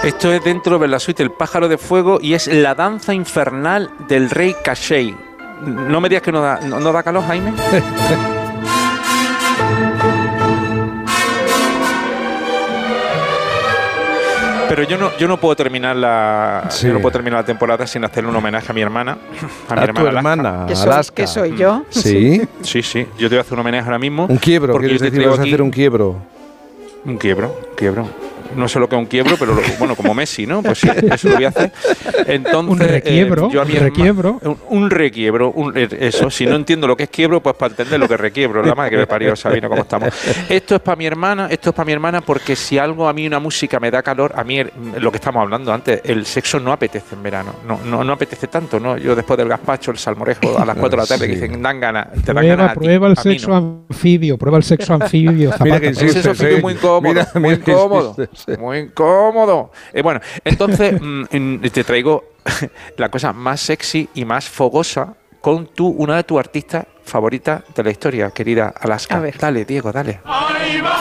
Esto es dentro de la suite El pájaro de fuego y es la danza infernal del rey Kashei. No me digas que no da calor, Jaime. Pero yo no puedo terminar la temporada sin hacerle un homenaje a mi hermana. A tu hermana, Alaska. ¿Que soy yo? Sí. Sí. Yo te voy a hacer un homenaje ahora mismo. Un quiebro, quieres decir, vas a hacer un quiebro. Un quiebro. No sé lo que es un quiebro, pero bueno, como Messi, ¿no? Pues sí, eso lo voy a hacer. Entonces, un requiebro. Un requiebro. Eso, si no entiendo lo que es quiebro, pues para entender lo que es requiebro. La madre que me parió, Sabino, ¿cómo estamos? Esto es para mi hermana, porque si algo a mí una música me da calor, a mí lo que estamos hablando antes, el sexo no apetece en verano. No apetece tanto, ¿no? Yo después del gazpacho, el salmorejo a las 4 de la tarde, que dicen, dan ganas. Prueba el sexo anfibio. Mira que insiste, el sexo anfibio muy incómodo. Muy incómodo. Bueno, entonces te traigo la cosa más sexy y más fogosa con una de tus artistas favoritas de la historia, querida Alaska. A ver. Dale, Diego, dale. Ahí va.